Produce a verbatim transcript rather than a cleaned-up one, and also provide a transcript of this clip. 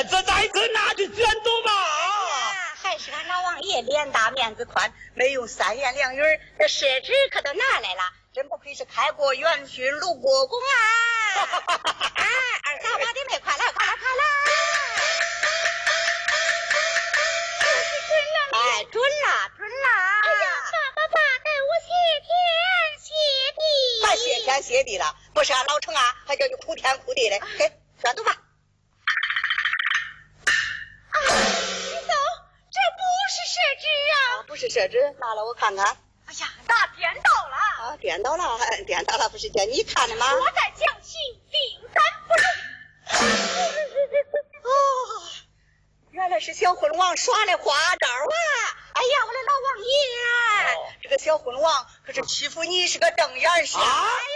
面子在这，那就卷走吧。 还是俺老王爷脸大面子宽，没用三言两语，这设置可都拿来了，真不愧是开国元勋卢国公啊！哎，二嫂八弟妹，快来快来快来！准了，哎，准了准了！ 哎呀，爸爸爸，给我谢天谢地！ 还谢天谢地了，不是俺老程啊，还叫你哭天哭地的。嘿，转走吧。 啊，你走，这不是设置啊！ 不是设置，拿来我看看。 哎呀，那颠倒了！ 啊，颠倒了，颠倒了，不是叫你看的吗？ 我在讲情，定三不容。 哦，原来是小混王耍的花招啊！哎呀，我的老王爷，哦、这个小混王可是欺负你是个正眼儿下。 哎